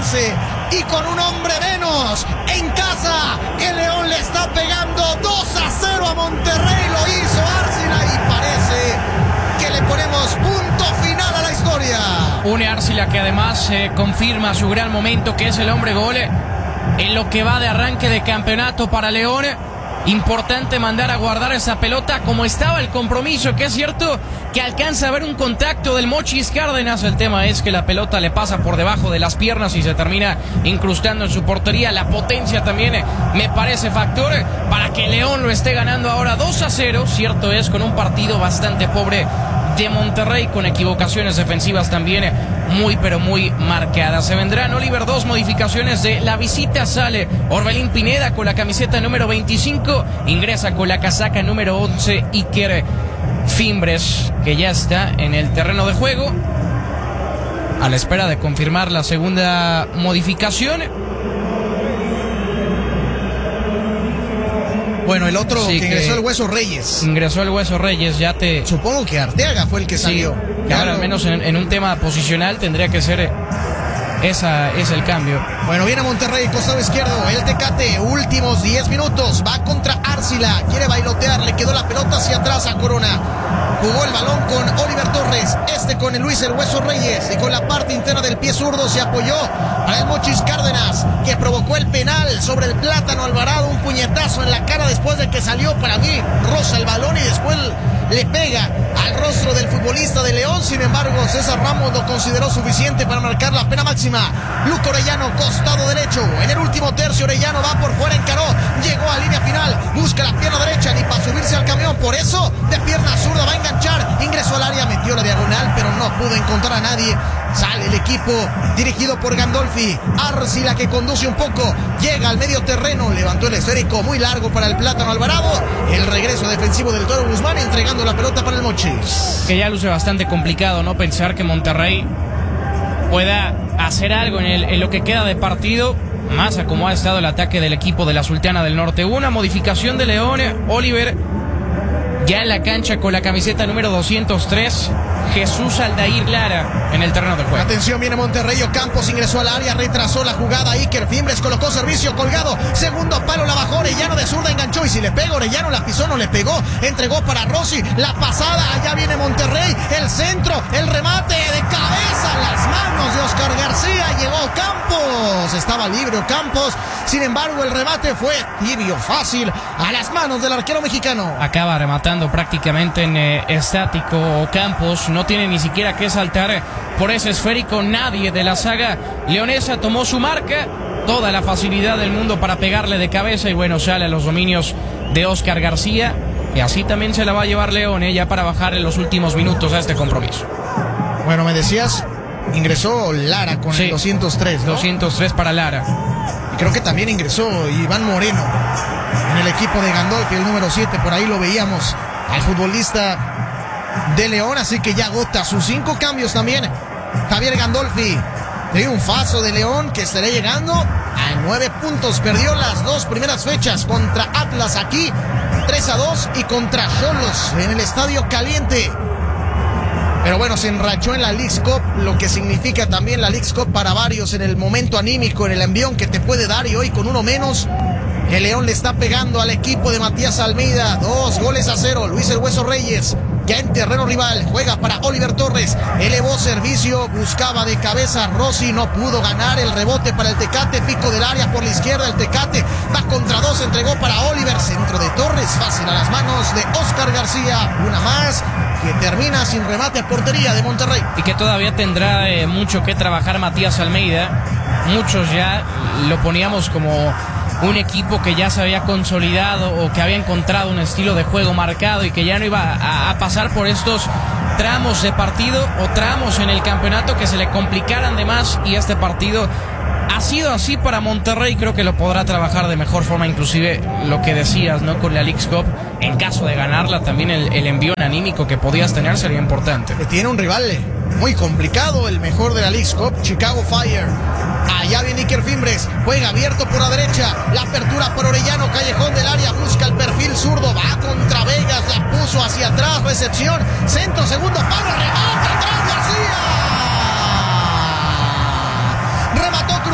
recuperarse y con un hombre menos en casa, el León le está pegando 2-0 a Monterrey. Lo hizo Arcila y parece que le ponemos punto final a la historia. Une Arcila, que además confirma su gran momento, que es el hombre gol en lo que va de arranque de campeonato para León. Importante mandar a guardar esa pelota como estaba el compromiso, que es cierto que alcanza a ver un contacto del Mochis Cárdenas. El tema es que la pelota le pasa por debajo de las piernas y se termina incrustando en su portería. La potencia también me parece factor para que León lo esté ganando ahora 2-0. Cierto es, con un partido bastante pobre de Monterrey, con equivocaciones defensivas también muy pero muy marcadas. Se vendrán, Oliver, 2 modificaciones de la visita. Sale Orbelín Pineda con la camiseta número 25, ingresa con la casaca número 11 Iker Fimbres, que ya está en el terreno de juego a la espera de confirmar la segunda modificación. Bueno, el otro Sí, que ingresó el Hueso Reyes. Ingresó el Hueso Reyes, ya te... Supongo que Arteaga fue el que salió. Sí, que ahora al menos en un tema posicional tendría que ser es el cambio. Bueno, viene Monterrey, costado izquierdo, el Tecate, últimos 10 minutos, va contra Arcila, quiere bailotear, le quedó la pelota hacia atrás a Corona. Jugó el balón con Oliver Torres, con el Luis el Hueso Reyes, y con la parte interna del pie zurdo se apoyó para el Mochis Cárdenas, que provocó el penal sobre el Plátano Alvarado, un puñetazo en la cara después de que salió. Para mí roza el balón y después le pega al rostro del futbolista de León. Sin embargo, César Ramos lo consideró suficiente para marcar la pena máxima. Luco Orellano, costado derecho, en el último tercio. Orellano va por fuera, encaró, llegó a línea final, busca la pierna derecha, ni para subirse al camión, por eso de pierna zurda va a enganchar, ingresó al área, metió la diagonal, pero no pudo encontrar a nadie. Sale el equipo dirigido por Gandolfi. Arcila, que conduce un poco, llega al medio terreno, levantó el esférico muy largo para el Plátano Alvarado. El regreso defensivo del Toro Guzmán, entregando la pelota para el Mochis. Que ya luce bastante complicado, ¿no? Pensar que Monterrey pueda hacer algo en lo que queda de partido, más a cómo ha estado el ataque del equipo de la Sultana del Norte. Hubo una modificación de León. Oliver, ya en la cancha con la camiseta número 203, Jesús Aldair Lara en el terreno del juego. Atención, viene Monterrey. Ocampos ingresó al área, retrasó la jugada. Iker Fimbres colocó servicio colgado. Segundo palo, la bajó. Orellano de zurda enganchó. Y si le pega, Orellano la pisó, no le pegó. Entregó para Rossi. La pasada, allá viene Monterrey. El centro, el remate de cabeza. Las manos de Oscar García. Llegó Ocampos. Estaba libre Ocampos. Sin embargo, el remate fue tibio, fácil, a las manos del arquero mexicano. Acaba rematando prácticamente en estático Ocampos. No tiene ni siquiera que saltar por ese esférico. Nadie de la saga leonesa tomó su marca. Toda la facilidad del mundo para pegarle de cabeza. Y bueno, sale a los dominios de Oscar García. Y así también se la va a llevar León, ya para bajar en los últimos minutos a este compromiso. Bueno, me decías, ingresó Lara con el 203, ¿no? 203 para Lara. Y creo que también ingresó Iván Moreno en el equipo de Gandolfi, el número 7. Por ahí lo veíamos al futbolista de León, así que ya agota sus 5 cambios también Javier Gandolfi. Triunfazo de León, que estará llegando a 9 puntos. Perdió las 2 primeras fechas contra Atlas aquí, 3-2, y contra Xolos en el Estadio Caliente. Pero bueno, se enrachó en la Leagues Cup, lo que significa también la Leagues Cup para varios en el momento anímico, en el envión que te puede dar. Y hoy, con uno menos, el León le está pegando al equipo de Matías Almeida. 2-0. Luis el Hueso Reyes, ya en terreno rival, juega para Oliver Torres. Elevó servicio, buscaba de cabeza Rossi, no pudo ganar. El rebote para el Tecate, pico del área por la izquierda. El Tecate va contra 2, entregó para Oliver. Centro de Torres, fácil a las manos de Oscar García. Una más que termina sin remate a portería de Monterrey. Y que todavía tendrá mucho que trabajar Matías Almeida. Muchos ya lo poníamos como un equipo que ya se había consolidado o que había encontrado un estilo de juego marcado y que ya no iba a pasar por estos tramos de partido o tramos en el campeonato que se le complicaran de más, y este partido ha sido así para Monterrey. Creo que lo podrá trabajar de mejor forma, inclusive lo que decías, ¿no? Con la Leagues Cup, en caso de ganarla, también el envío anímico que podías tener sería importante. Tiene un rival muy complicado, el mejor de la Leagues Cup, Chicago Fire. Allá viene Iker Fimbres, juega abierto por la derecha, la apertura por Orellano, callejón del área, busca el perfil zurdo, va contra Vegas, la puso hacia atrás, recepción, centro, segundo palo, remate atrás García. Remató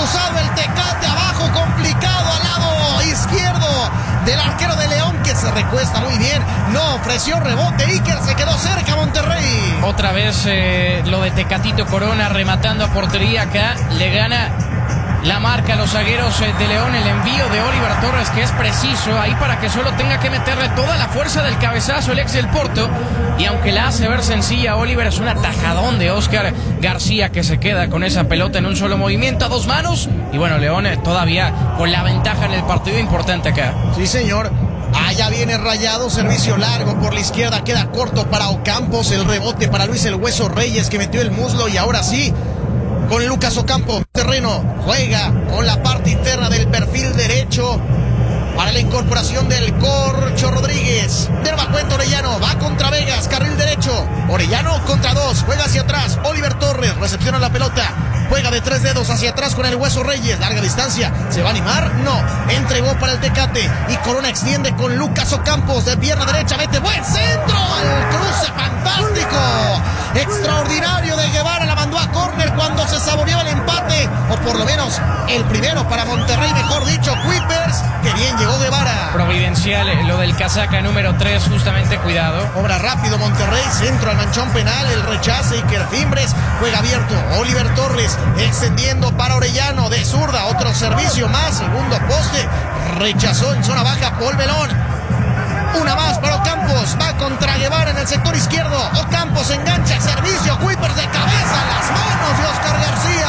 cruzado el Tecate abajo, complicado al lado izquierdo del arquero de León, que se recuesta muy bien. No ofreció rebote. Iker se quedó cerca, Monterrey. Otra vez lo de Tecatito Corona rematando a portería. Acá le gana la marca a los zagueros de León. El envío de Oliver Torres, que es preciso ahí para que solo tenga que meterle toda la fuerza del cabezazo el ex del Porto. Y aunque la hace ver sencilla, Oliver, es un atajadón de Oscar García, que se queda con esa pelota en un solo movimiento a dos manos. Y bueno, León todavía con la ventaja en el partido, importante acá. Sí, señor. Allá viene Rayado, servicio largo por la izquierda, queda corto para Ocampos, el rebote para Luis el Hueso Reyes, que metió el muslo, y ahora sí, con Lucas Ocampos, terreno, juega con la parte interna del perfil derecho para la incorporación del Corcho Rodríguez. Del bacuento Orellano, va contra Vegas, carril derecho, Orellano contra dos, juega hacia atrás, Oliver Torres, recepciona la pelota, juega de tres dedos hacia atrás con el Hueso Reyes, larga distancia, ¿se va a animar? No, entregó para el Tecate, y Corona extiende con Lucas Ocampos, de pierna derecha, mete buen centro, el cruce fantástico, extraordinario de Guevara, la mandó a córner cuando se saboreó el empate, o por lo menos el primero para Monterrey, mejor dicho, Kuipers, que bien llegó Guevara. Providencial, lo del casaca número 3, justamente, cuidado. Obra rápido Monterrey, centro al manchón penal, el rechace, Iker Fimbres, juega abierto, Oliver Torres, extendiendo para Orellano, de zurda, otro servicio más, segundo poste, rechazó en zona baja Paul Belón. Una más para Ocampos, va contra Guevara en el sector izquierdo, Ocampos engancha, servicio, Kuipers de cabeza, las manos de Oscar García.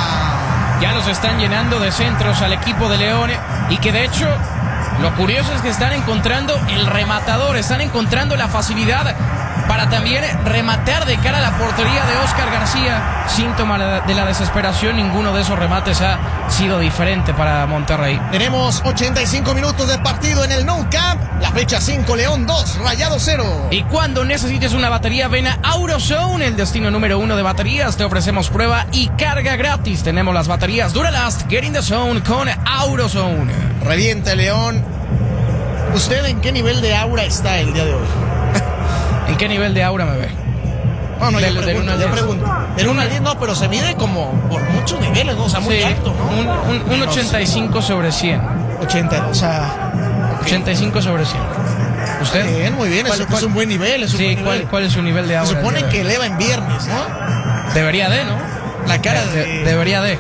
Ya los están llenando de centros al equipo de León, y que de hecho lo curioso es que están encontrando el rematador, están encontrando la facilidad para también rematar de cara a la portería de Oscar García. Síntoma de la desesperación, ninguno de esos remates ha sido diferente para Monterrey. Tenemos 85 minutos de partido en el Nou Camp, la fecha 5, León 2, Rayado 0. Y cuando necesites una batería, ven a AutoZone, el destino número 1 de baterías. Te ofrecemos prueba y carga gratis. Tenemos las baterías Duralast, Get in the Zone con AutoZone. Reviente León. ¿Usted en qué nivel de aura está el día de hoy? ¿En qué nivel de aura me ve? No, yo pregunto. Del 1 al 10 no, pero se mide como por muchos niveles, ¿no? O sea, muy alto, ¿no? Un 85 sobre 100. 80, o sea... Okay. 85 sobre 100. ¿Usted? Bien, muy bien, es un buen nivel. ¿Cuál es su nivel de aura? Se supone que eleva en viernes, ¿no? Debería de, ¿no? La cara Debería de.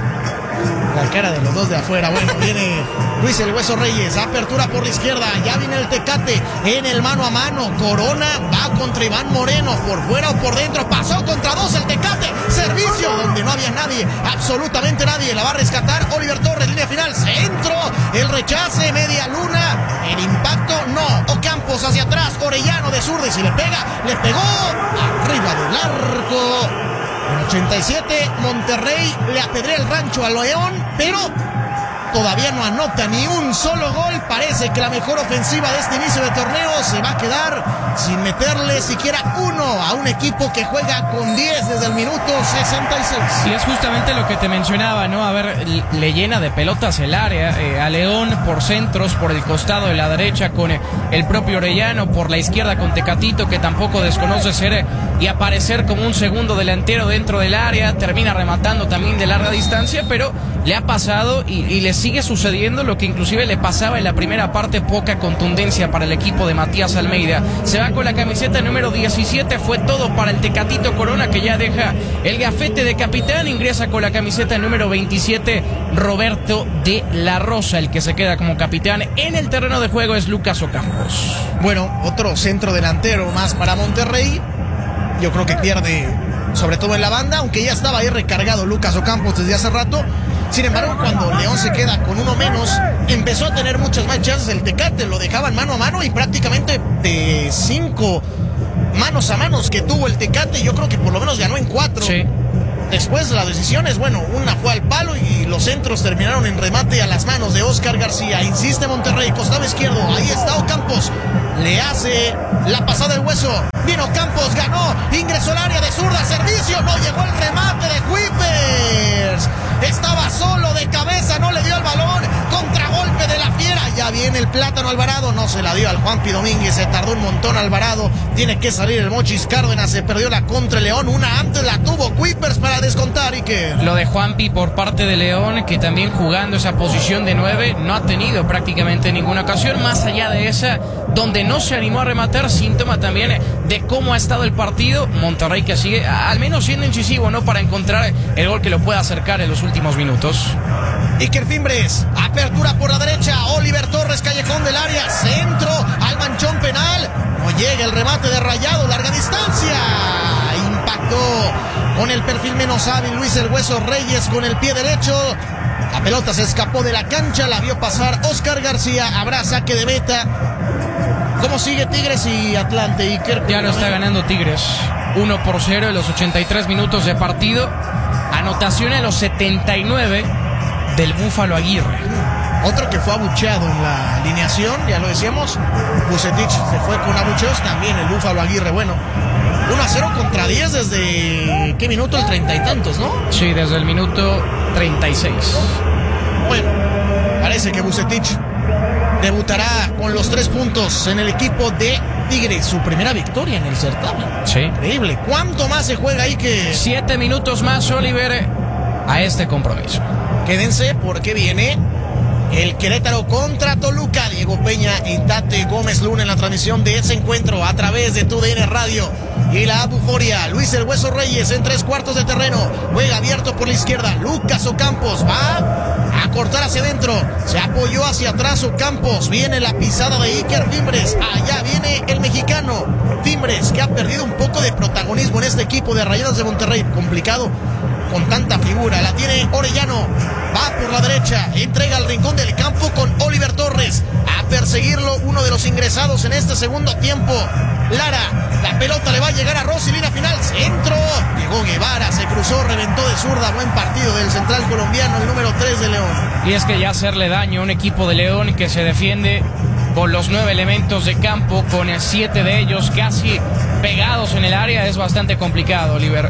La cara de los dos de afuera. Bueno, viene Luis el Hueso Reyes, apertura por la izquierda, ya viene el Tecate en el mano a mano, Corona va contra Iván Moreno, por fuera o por dentro, pasó contra dos el Tecate, servicio donde no había nadie, absolutamente nadie, la va a rescatar Oliver Torres, línea final, centro, el rechace, media luna, el impacto no, Ocampos hacia atrás, Orellano de zurda, y si le pega, le pegó arriba del arco. En 87, Monterrey le apedrea el rancho a León, pero todavía no anota ni un solo gol. Parece que la mejor ofensiva de este inicio de torneo se va a quedar sin meterle siquiera uno a un equipo que juega con 10 desde el minuto 66. Y es justamente lo que te mencionaba, ¿no? A ver, le llena de pelotas el área a León por centros, por el costado de la derecha con el propio Orellano, por la izquierda con Tecatito, que tampoco desconoce ser y aparecer como un segundo delantero dentro del área, termina rematando también de larga distancia, pero le ha pasado y le sigue sucediendo lo que inclusive le pasaba en la primera parte, poca contundencia para el equipo de Matías Almeida. Se va con la camiseta número 17, fue todo para el Tecatito Corona, que ya deja el gafete de capitán, ingresa con la camiseta número 27, Roberto de la Rosa, el que se queda como capitán en el terreno de juego es Lucas Ocampos. Bueno, otro centro delantero más para Monterrey, yo creo que pierde sobre todo en la banda, aunque ya estaba ahí recargado Lucas Ocampos desde hace rato. Sin embargo, cuando León se queda con uno menos, empezó a tener muchas más chances el Tecate, lo dejaban mano a mano y prácticamente de 5 manos a manos que tuvo el Tecate, yo creo que por lo menos ganó en 4. Sí. Después las decisiones, bueno, una fue al palo y los centros terminaron en remate a las manos de Oscar García. Insiste Monterrey, costado izquierdo, ahí está Ocampos, le hace la pasada del Hueso. Bien Ocampos, ganó, ingresó al área de zurda, servicio, no llegó el remate de Kuipers. Estaba solo de cabeza, no le dio el balón, contragolpe hombre de la fiera. Ya viene el Plátano Alvarado. No se la dio al Juanpi Domínguez. Se tardó un montón Alvarado. Tiene que salir el Mochis Cárdenas. Se perdió la contra León. Una antes la tuvo Kuipers para descontar. Y que lo de Juanpi por parte de León, que también jugando esa posición de 9 no ha tenido prácticamente ninguna ocasión. Más allá de esa, donde no se animó a rematar, síntoma también de cómo ha estado el partido. Monterrey que sigue al menos siendo incisivo, ¿no?, para encontrar el gol que lo pueda acercar en los últimos minutos. Iker Fimbres, apertura por la derecha, Oliver Torres, callejón del área, centro al manchón penal, no llega el remate de Rayado, larga distancia, impactó con el perfil menos hábil Luis el Hueso Reyes con el pie derecho, la pelota se escapó de la cancha, la vio pasar Oscar García, habrá saque de meta. ¿Cómo sigue Tigres y Atlante, Iker? Ya lo está ganando Tigres, 1-0 en los 83 minutos de partido, anotación en los 79 del Búfalo Aguirre. Otro que fue abucheado en la alineación, ya lo decíamos, Vucetich se fue con abucheos, también el Búfalo Aguirre. Bueno, 1-0 contra 10 desde, ¿qué minuto? El 30 y tantos, ¿no? Sí, desde el minuto 36. Bueno, parece que Vucetich debutará con los 3 puntos en el equipo de Tigres, su primera victoria en el certamen. Sí. Increíble. ¿Cuánto más se juega ahí que...? 7 minutos más, Oliver, a este compromiso. Quédense porque viene el Querétaro contra Toluca. Diego Peña y Tate Gómez Luna en la transmisión de ese encuentro a través de TUDN Radio y la app Euforia. Luis el Hueso Reyes en 3/4 de terreno. Juega abierto por la izquierda. Lucas Ocampos va a cortar hacia adentro. Se apoyó hacia atrás Ocampos. Viene la pisada de Iker Fimbres. Allá viene el mexicano Fimbres, que ha perdido un poco de protagonismo en este equipo de Rayados de Monterrey. Complicado con tanta figura. La tiene Orellano, va por la derecha, entrega al rincón del campo con Oliver Torres, a perseguirlo uno de los ingresados en este segundo tiempo. Lara, la pelota le va a llegar a Rossi, línea final, centro, llegó Guevara, se cruzó, reventó de zurda. Buen partido del central colombiano, el número 3 de León. Y es que ya hacerle daño a un equipo de León que se defiende con los 9 elementos de campo, con 7 de ellos casi pegados en el área, es bastante complicado, Oliver.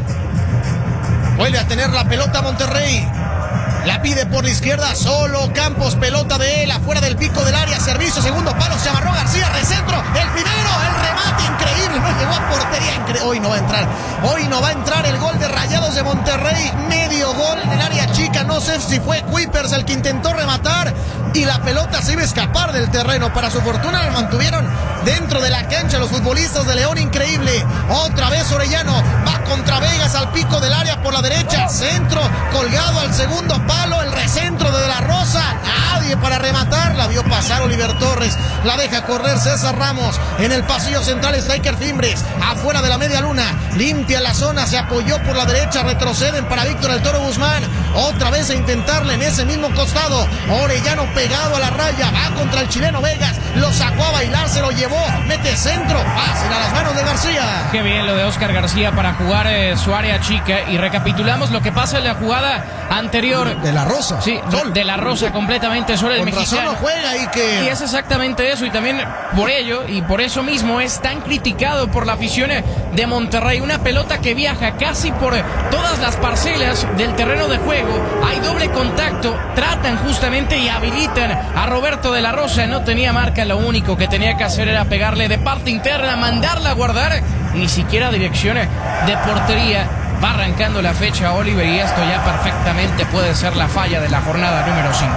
Vuelve a tener la pelota Monterrey. La pide por la izquierda, solo Campos, pelota de él, afuera del pico del área, servicio, segundo palo, se amarró García, recentro, el primero, el remate increíble, no llegó a portería, hoy no va a entrar el gol de Rayados de Monterrey, medio gol en el área chica, no sé si fue Kuipers el que intentó rematar y la pelota se iba a escapar del terreno, para su fortuna lo mantuvieron dentro de la cancha los futbolistas de León, increíble, otra vez Orellano, va contra Vegas al pico del área por la derecha, centro, colgado al segundo palo, el recentro de la Rosa, nadie para rematar, la vio pasar Oliver Torres, la deja correr César Ramos, en el pasillo central está Iker Fimbres, afuera de la media luna, limpia la zona, se apoyó por la derecha, retroceden para Víctor el Toro Guzmán, otra vez a intentarle en ese mismo costado, Orellano pegado a la raya, va contra el chileno Vegas, lo sacó a bailar, se lo llevó, mete centro, pasen a las manos de García. Qué bien lo de Oscar García para jugar su área chica, y recapitulamos lo que pasa en la jugada anterior. De la Rosa. Sí, de la Rosa completamente sobre el mexicano. No juega y es exactamente eso, y también por ello y por eso mismo es tan criticado por la afición de Monterrey. Una pelota que viaja casi por todas las parcelas del terreno de juego. Hay doble contacto, tratan justamente y habilitan a Roberto de la Rosa. No tenía marca, lo único que tenía que hacer era pegarle de parte interna, mandarla a guardar, ni siquiera dirección de portería. Va arrancando la fecha, Oliver, y esto ya perfectamente puede ser la falla de la jornada número 5.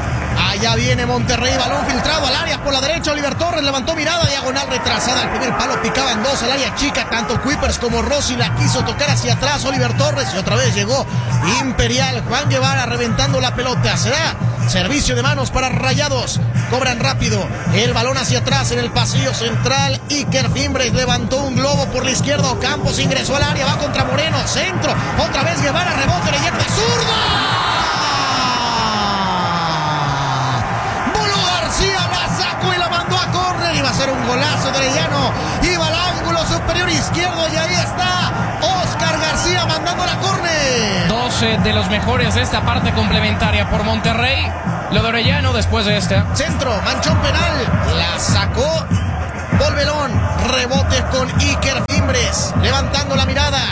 Allá viene Monterrey, balón filtrado al área por la derecha, Oliver Torres levantó mirada, diagonal retrasada, el primer palo picaba en 2 al área chica, tanto Kuipers como Rossi la quiso tocar hacia atrás, Oliver Torres, y otra vez llegó Imperial, Juan Guevara reventando la pelota, será servicio de manos para Rayados, cobran rápido, el balón hacia atrás en el pasillo central, Iker Fimbres levantó un globo por la izquierda, Ocampos ingresó al área, va contra Moreno, centro, otra vez Guevara, rebote, le llega de zurda. Iba a ser un golazo de Orellano, iba al ángulo superior izquierdo y ahí está Oscar García mandando la córner. 12 de los mejores de esta parte complementaria por Monterrey. Lo de Orellano después de esta. Centro, manchón penal, la sacó Volvelón, rebote con Iker Fimbres, levantando la mirada.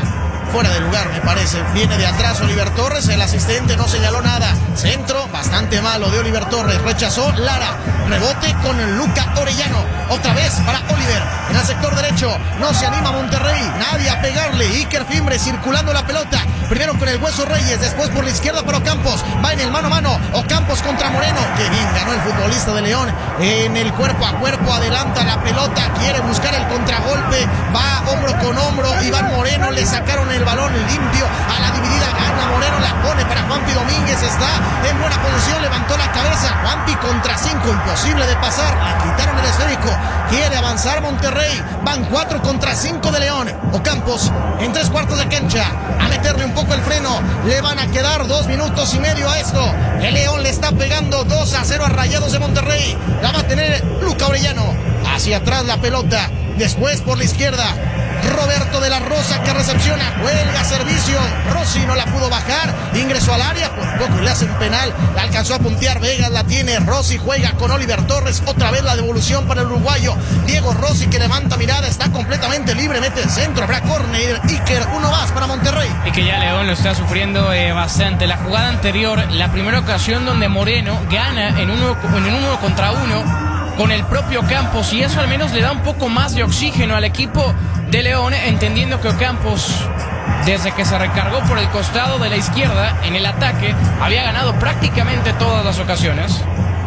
fuera de lugar, me parece. Viene de atrás Oliver Torres, el asistente no señaló nada. Centro bastante malo de Oliver Torres, rechazó Lara. Rebote con Luca Orellano, otra vez para Oliver en el sector derecho. No se anima Monterrey, nadie a pegarle. Iker Fimbres circulando la pelota, primero con el Hueso Reyes, después por la izquierda para Ocampos. Va en el mano a mano, Ocampos contra Moreno. Que bien ganó el futbolista de León. En el cuerpo a cuerpo adelanta la pelota, quiere buscar el contragolpe, va hombro con hombro. Iván Moreno, le sacaron el balón limpio a la dividida, gana Moreno, la pone para Juanpi Domínguez, está en buena posición, levantó la cabeza. Juanpi contra 5, imposible de pasar, le quitaron el esférico. Quiere avanzar Monterrey, van 4 contra 5 de León. Ocampos en 3/4 de cancha, a meterle un poco el freno. Le van a quedar 2 minutos y medio a esto. El León le está pegando 2-0 a Rayados de Monterrey. La va a tener Luca Orellano, hacia atrás la pelota, después por la izquierda Roberto de la Rosa, que recepciona, cuelga servicio. Rossi no la pudo bajar, ingresó al área, por poco le hacen penal, la alcanzó a puntear Vegas, la tiene Rossi, juega con Oliver Torres, otra vez la devolución para el uruguayo Diego Rossi, que levanta mirada, está completamente libre, mete el centro, habrá córner. Iker, uno más para Monterrey. Y que ya León lo está sufriendo bastante. La jugada anterior, la primera ocasión donde Moreno gana en un 1 contra 1 con el propio Ocampos, y eso al menos le da un poco más de oxígeno al equipo de León, entendiendo que Ocampos, desde que se recargó por el costado de la izquierda en el ataque, había ganado prácticamente todas las ocasiones.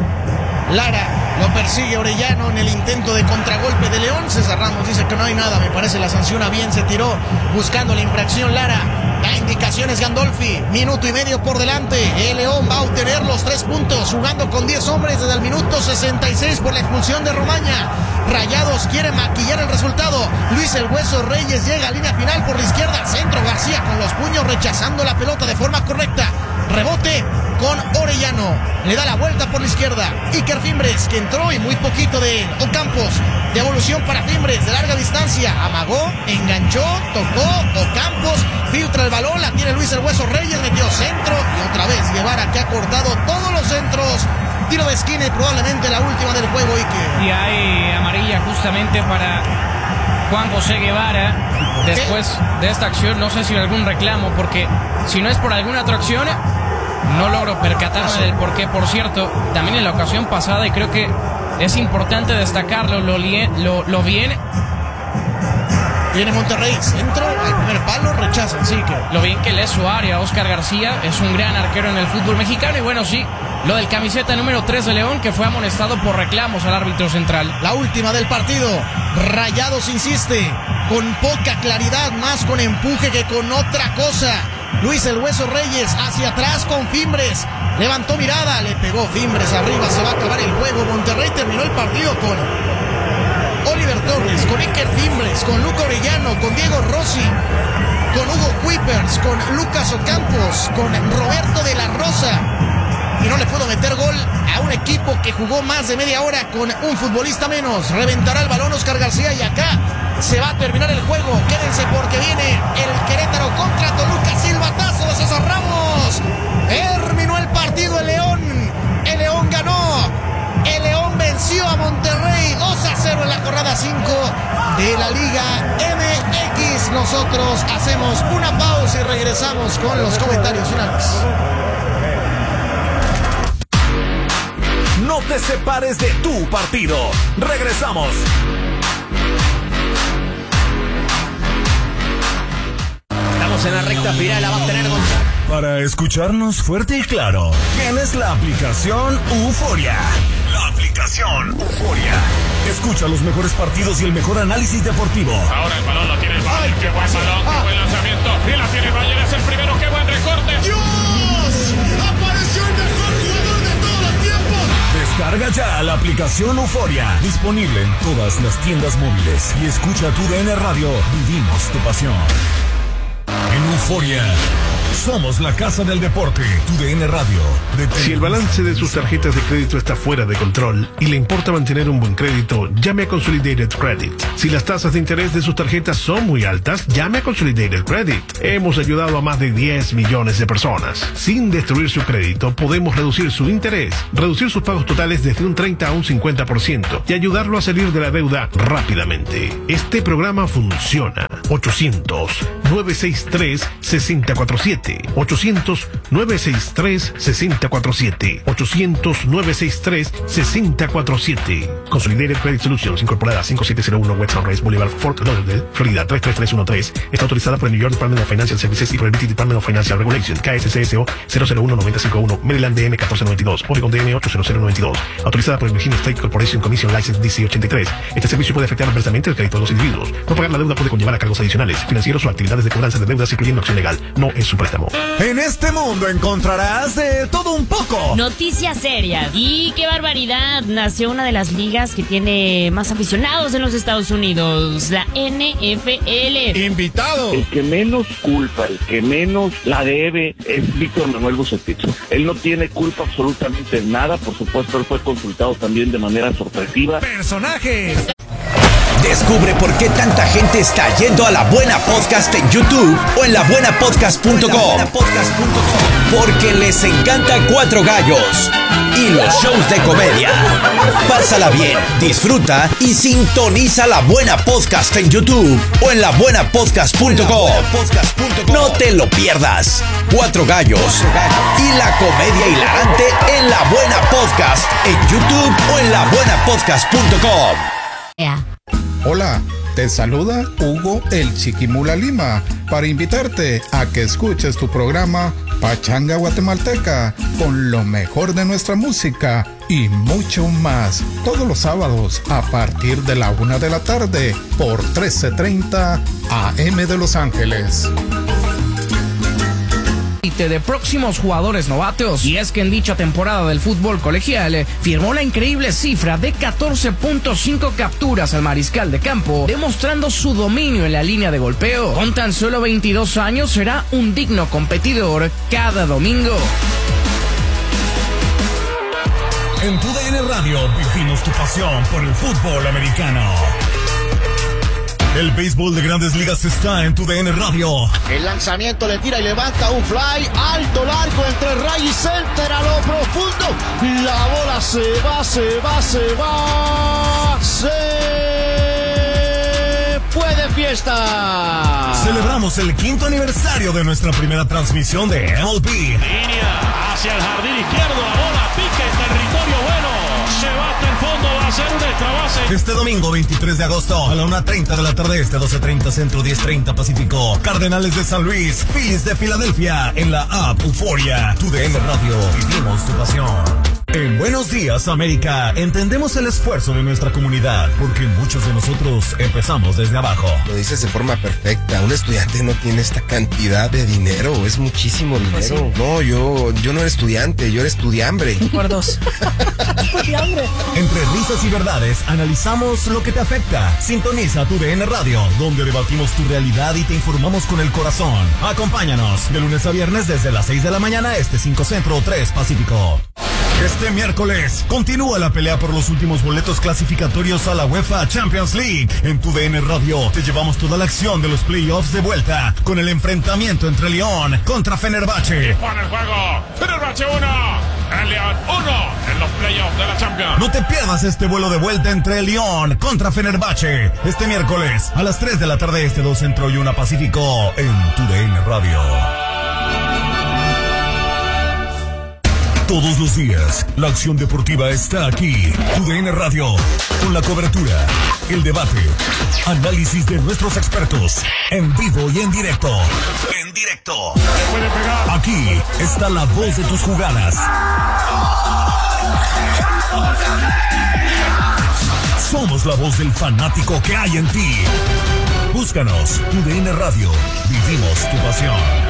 Lara lo persigue Orellano en el intento de contragolpe de León. César Ramos dice que no hay nada, me parece la sanciona bien, se tiró buscando la infracción Lara. Da indicaciones Gandolfi, minuto y medio por delante. El León va a obtener los 3 puntos, jugando con 10 hombres desde el minuto 66 por la expulsión de Romaña. Rayados quiere maquillar el resultado. Luis el Hueso Reyes llega a línea final por la izquierda. Centro, García con los puños rechazando la pelota de forma correcta. Rebote con Orellano, le da la vuelta por la izquierda. Iker Fimbres, que entró y muy poquito de Ocampos. Devolución para Fimbres de larga distancia, amagó, enganchó, tocó, Ocampos filtra el balón, la tiene Luis el Hueso Reyes, metió centro y otra vez Guevara, que ha cortado todos los centros. Tiro de esquina y probablemente la última del juego, Iker. Y hay amarilla justamente para Juan José Guevara. Después de esta acción, no sé si algún reclamo, porque si no es por alguna otra acción, no logro percatarme del por qué. Por cierto, también en la ocasión pasada, y creo que es importante destacarlo, lo bien. Viene Monterrey, centro, al primer palo, rechaza, sí que. Lo bien que lee su área, Oscar García, es un gran arquero en el fútbol mexicano. Y bueno, sí, lo del camiseta número 3 de León, que fue amonestado por reclamos al árbitro central. La última del partido, Rayados insiste, con poca claridad, más con empuje que con otra cosa. Luis el Hueso Reyes hacia atrás con Fimbres, levantó mirada, le pegó Fimbres arriba, se va a acabar el juego. Monterrey terminó el partido con Oliver Torres, con Iker Fimbres, con Luca Orellano, con Diego Rossi, con Hugo Kuipers, con Lucas Ocampos, con Roberto de la Rosa, y no le pudo meter gol a un equipo que jugó más de media hora con un futbolista menos. Reventará el balón Oscar García y acá se va a terminar el juego. Quédense porque viene el Querétaro contra Toluca. Silbatazo de César Ramos. Terminó el partido el León. El León ganó. El León venció a Monterrey 2-0 en la jornada 5 de la Liga MX. Nosotros hacemos una pausa y regresamos con los comentarios finales. No te separes de tu partido. Regresamos. Estamos en la recta final, la va a tener Gonzalo. Para escucharnos fuerte y claro, tienes la aplicación Euforia. La aplicación Euforia. Escucha los mejores partidos y el mejor análisis deportivo. Ahora el balón lo tiene el Bayern. Qué buen balón, qué buen lanzamiento. Y la tiene Bayern, es el primero. Qué buen recorte. ¡Dios! ¡Apareció el mejor jugador de todos los tiempos! Descarga ya la aplicación Euforia. Disponible en todas las tiendas móviles. Y escucha tu DN Radio. Vivimos tu pasión. En Euforia, Somos la casa del deporte. TUDN Radio. Si el balance de sus tarjetas de crédito está fuera de control y le importa mantener un buen crédito, llame a Consolidated Credit. Si las tasas de interés de sus tarjetas son muy altas, llame a Consolidated Credit. Hemos ayudado a más de 10 millones de personas. Sin destruir su crédito, podemos reducir su interés, reducir sus pagos totales desde un 30 a un 50% y ayudarlo a salir de la deuda rápidamente. Este programa funciona. 800-963-6047. 800-963-6047. 800-963-6047. Consolidated Credit Solutions, incorporada 5701 West Sunrise Boulevard, Fort Lauderdale, Florida 33313. Está autorizada por el New York Department of Financial Services y por el British Department of Financial Regulation, KSCSO 001-951, Maryland DM 1492, Oregon DM 80092. Autorizada por el Virginia State Corporation Commission License DC 83. Este servicio puede afectar adversamente el crédito de los individuos. No pagar la deuda puede conllevar a cargos adicionales, financieros o actividades de cobranza de deudas, incluyendo acción legal. No es su préstamo. En este mundo encontrarás de todo un poco. Noticias serias. Y qué barbaridad. Nació una de las ligas que tiene más aficionados en los Estados Unidos, la NFL. Invitado. El que menos culpa, el que menos la debe es Víctor Manuel Bucetich. Él no tiene culpa absolutamente de nada. Por supuesto, él fue consultado también de manera sorpresiva. Personajes. Descubre por qué tanta gente está yendo a La Buena Podcast en YouTube o en labuenapodcast.com. Porque les encanta Cuatro Gallos y los shows de comedia. Pásala bien, disfruta y sintoniza La Buena Podcast en YouTube o en labuenapodcast.com. No te lo pierdas. Cuatro Gallos y la comedia hilarante en La Buena Podcast en YouTube o en labuenapodcast.com. Hola, te saluda Hugo el Chiquimula Lima para invitarte a que escuches tu programa Pachanga Guatemalteca con lo mejor de nuestra música y mucho más todos los sábados a partir de la 1 de la tarde por 1330 AM de Los Ángeles. De próximos jugadores novatos, y es que en dicha temporada del fútbol colegial firmó la increíble cifra de 14.5 capturas al mariscal de campo, demostrando su dominio en la línea de golpeo. Con tan solo 22 años será un digno competidor cada domingo. En TUDN Radio vivimos tu pasión por el fútbol americano. El béisbol de Grandes Ligas está en TUDN Radio. El lanzamiento le tira y levanta un fly alto, largo, entre ray y center a lo profundo. La bola se va. Se fue de fiesta. Celebramos el 5º aniversario de nuestra primera transmisión de MLB. Línea hacia el jardín izquierdo, la bola pica en territorio bueno. Se bate el fondo, va a ser un extra base. Este domingo 23 de agosto a la 1:30 de la tarde, 12:30 centro, 10:30 pacífico. Cardenales de San Luis, Phillies de Filadelfia en la app Euforia. TUDN Radio, vivimos tu pasión. En Buenos Días, América, entendemos el esfuerzo de nuestra comunidad, porque muchos de nosotros empezamos desde abajo. Lo dices de forma perfecta. Un estudiante no tiene esta cantidad de dinero, es muchísimo dinero. Pues sí. No, yo no era estudiante, yo era estudiambre. Por dos. Entre risas y verdades, analizamos lo que te afecta. Sintoniza TUDN Radio, donde debatimos tu realidad y te informamos con el corazón. Acompáñanos de lunes a viernes desde las 6 de la mañana, 5 centro, 3 pacífico. Este miércoles continúa la pelea por los últimos boletos clasificatorios a la UEFA Champions League. En TUDN Radio te llevamos toda la acción de los playoffs de vuelta con el enfrentamiento entre Lyon contra Fenerbahce. Para el juego, Fenerbahce 1, el Lyon 1 en los playoffs de la Champions. No te pierdas este vuelo de vuelta entre Lyon contra Fenerbahce este miércoles a las 3 de la tarde, 2 centro y 1 pacífico en TUDN Radio. Todos los días, la acción deportiva está aquí. TUDN Radio, con la cobertura, el debate, análisis de nuestros expertos, en vivo y en directo. Aquí está la voz de tus jugadas. Somos la voz del fanático que hay en ti. Búscanos, TUDN Radio, vivimos tu pasión.